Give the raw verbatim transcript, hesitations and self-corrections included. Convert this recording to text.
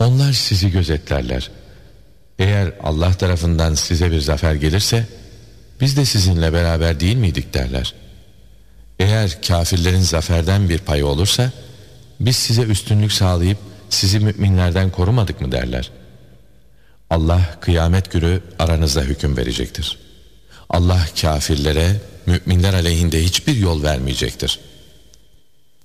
Onlar sizi gözetlerler. Eğer Allah tarafından size bir zafer gelirse, biz de sizinle beraber değil miydik derler. Eğer kafirlerin zaferden bir payı olursa, biz size üstünlük sağlayıp sizi müminlerden korumadık mı derler. Allah kıyamet günü aranızda hüküm verecektir. Allah kafirlere, müminler aleyhinde hiçbir yol vermeyecektir.